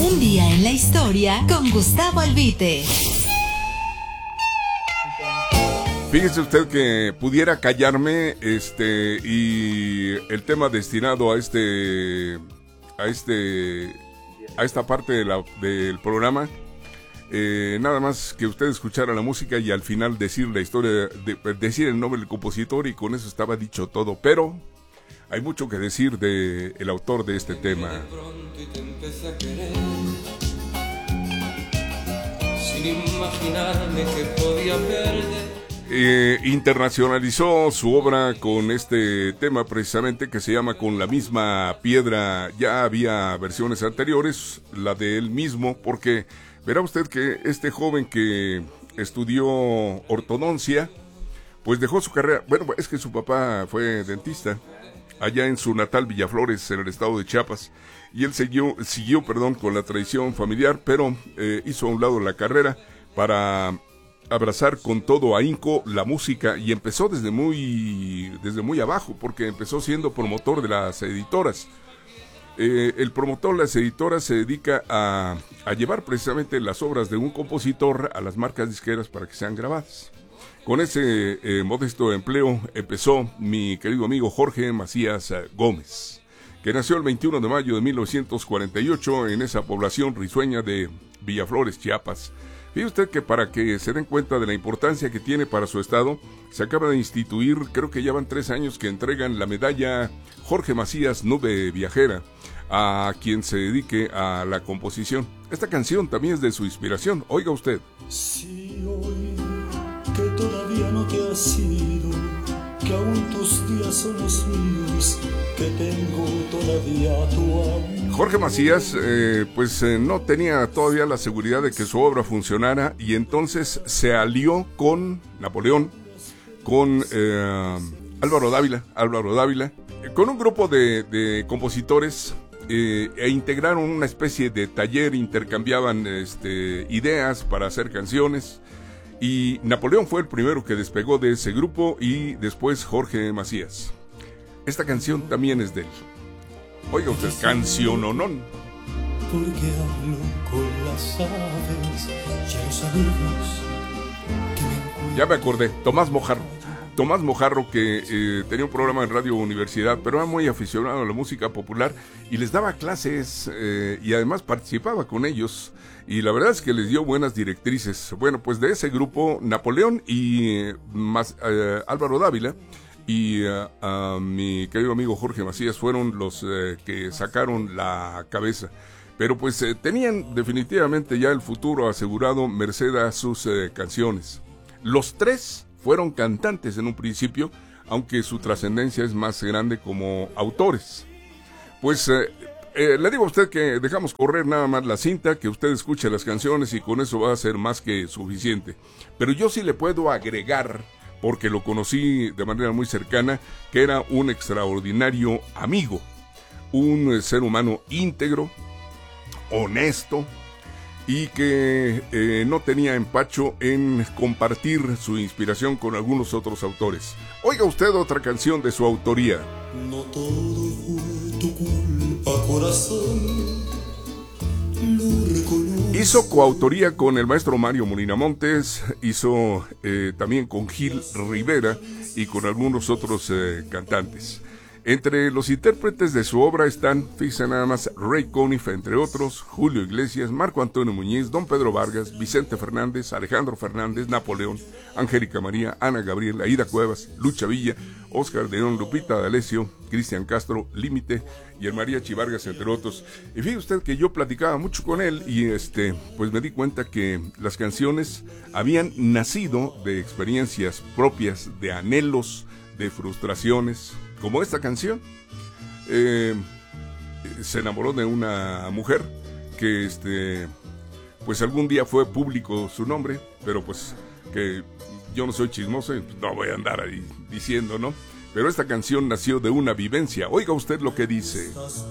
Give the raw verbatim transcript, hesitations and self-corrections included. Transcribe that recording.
Un día en la historia con Gustavo Albite. Fíjese usted que pudiera callarme este y el tema destinado a este a este a esta parte de la, del programa, eh, nada más que usted escuchara la música y al final decir la historia, de, decir el nombre del compositor, y con eso estaba dicho todo. Pero hay mucho que decir de el autor de este tema. Sin imaginarme que podía perder. Eh, internacionalizó su obra con este tema precisamente, que se llama Con la misma piedra. Ya había versiones anteriores, la de él mismo, porque verá usted que este joven que estudió ortodoncia, pues dejó su carrera. Bueno, es que su papá fue dentista allá en su natal Villaflores, en el estado de Chiapas, y él siguió, siguió perdón, con la tradición familiar, pero eh, hizo a un lado la carrera para abrazar con todo ahínco la música, y empezó desde muy desde muy abajo, porque empezó siendo promotor de las editoras. Eh, el promotor de las editoras se dedica a, a llevar precisamente las obras de un compositor a las marcas disqueras para que sean grabadas. Con ese eh, modesto empleo empezó mi querido amigo Jorge Macías Gómez, que nació el veintiuno de mayo de mil novecientos cuarenta y ocho en esa población risueña de Villaflores, Chiapas. Fíjese usted que para que se den cuenta de la importancia que tiene para su estado, se acaba de instituir, creo que ya van tres años que entregan la medalla Jorge Macías Nube Viajera a quien se dedique a la composición. Esta canción también es de su inspiración, oiga usted. Si hoy que todavía no te has ido, que aún tus días son los míos, que tengo todavía tu amor. Jorge Macías eh, pues eh, no tenía todavía la seguridad de que su obra funcionara, y entonces se alió con Napoleón, con eh, Álvaro Dávila, Álvaro Dávila, con un grupo de, de compositores, eh, e integraron una especie de taller, intercambiaban este, ideas para hacer canciones, y Napoleón fue el primero que despegó de ese grupo, y después Jorge Macías. Esta canción también es de él. Oiga usted, canciononón. Porque hablo con las aves, ya los amigos que me encuentran. Ya me acordé, Tomás Mojarro. Tomás Mojarro, que eh, tenía un programa en Radio Universidad, pero era muy aficionado a la música popular y les daba clases eh, y además participaba con ellos. Y la verdad es que les dio buenas directrices. Bueno, pues de ese grupo, Napoleón y eh, más, eh, Álvaro Dávila y uh, uh, mi querido amigo Jorge Macías fueron los uh, que sacaron la cabeza. Pero pues eh, tenían definitivamente ya el futuro asegurado merced a sus eh, canciones. Los tres fueron cantantes en un principio, aunque su trascendencia es más grande como autores. Pues eh, eh, le digo a usted que dejamos correr nada más la cinta, que usted escuche las canciones y con eso va a ser más que suficiente. Pero yo sí le puedo agregar, porque lo conocí de manera muy cercana, que era un extraordinario amigo, un ser humano íntegro, honesto, y que eh, no tenía empacho en compartir su inspiración con algunos otros autores. Oiga usted otra canción de su autoría. No todo fue tu culpa, corazón. Hizo coautoría con el maestro Mario Molina Montes, hizo eh, también con Gil Rivera y con algunos otros eh, cantantes. Entre los intérpretes de su obra están, fíjense nada más, Ray Conniff, entre otros, Julio Iglesias, Marco Antonio Muñiz, Don Pedro Vargas, Vicente Fernández, Alejandro Fernández, Napoleón, Angélica María, Ana Gabriel, Aida Cuevas, Lucha Villa, Oscar de León, Lupita D'Alessio, Cristian Castro, Límite y el Mariachi Vargas, entre otros. Y fíjese usted que yo platicaba mucho con él y este, pues me di cuenta que las canciones habían nacido de experiencias propias, de anhelos, de frustraciones, como esta canción. Eh, se enamoró de una mujer que este, pues algún día fue público su nombre, pero pues que yo no soy chismoso y no voy a andar ahí diciendo, ¿no? Pero esta canción nació de una vivencia. Oiga usted lo que dice.